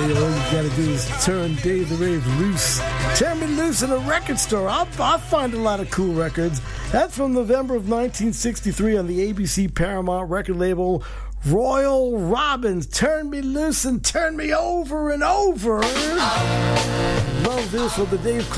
all you gotta do is turn Dave the Rave loose. Turn me loose in a record store. I'll find a lot of cool records. That's from November of 1963 on the ABC Paramount record label. Royal Robbins, Turn Me Loose and Turn Me Over and Over. Love this with the Dave